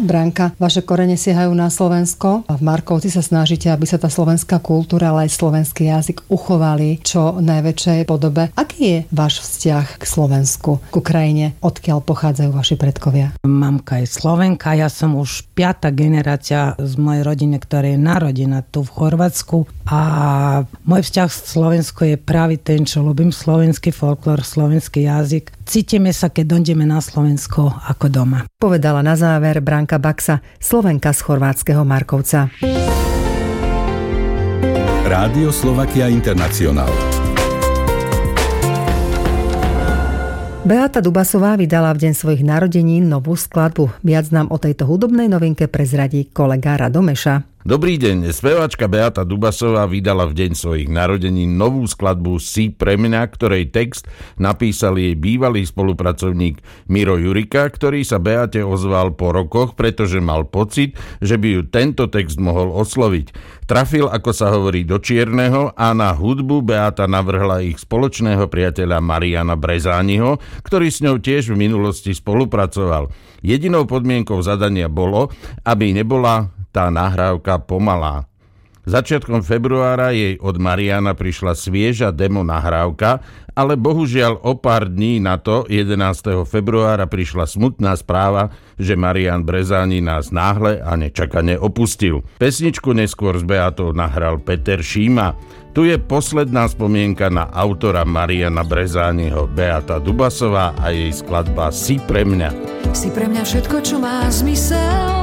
Branka, vaše korene siahajú na Slovensko a v Markovci sa snažíte, aby sa tá slovenská kultúra, ale aj slovenský jazyk uchovali čo najväčšej podobe. Aký je váš vzťah k Slovensku, k Ukrajine? Odkiaľ pochádzajú vaši predkovia? Mamka je Slovenka, ja som už 5. generácia z mojej rodiny, ktorá je narodená tu v Chorvátsku a môj vzťah k Slovensku je práve ten, čo ľúbim slovenský folklór, slovenský jazyk. Cítime sa, keď dojdeme na Slovensko ako doma. Povedala na záver Branka Baxa, Slovenka z chorvátskeho Markovca. Rádio Slovakia Internacionál. Beata Dubasová vydala v deň svojich narodenín novú skladbu. Viac nám o tejto hudobnej novinke prezradí kolega Rado Meša. Dobrý deň, speváčka Beata Dubasová vydala v deň svojich narodenín novú skladbu Si pre mňa, ktorej text napísal jej bývalý spolupracovník Miro Jurika, ktorý sa Beate ozval po rokoch, pretože mal pocit, že by ju tento text mohol osloviť. Trafil, ako sa hovorí, do čierneho a na hudbu Beata navrhla ich spoločného priateľa Mariana Brezániho, ktorý s ňou tiež v minulosti spolupracoval. Jedinou podmienkou zadania bolo, aby nebola tá nahrávka pomalá. Začiatkom februára jej od Mariana prišla svieža demo nahrávka, ale bohužiaľ o pár dní na to, 11. februára, prišla smutná správa, že Marian Brezáni nás náhle a nečakane opustil. Pesničku neskôr s Beatou nahral Peter Šíma. Tu je posledná spomienka na autora Mariana Brezániho, Beata Dubasová a jej skladba Si pre mňa. Si pre mňa všetko, čo má zmysel.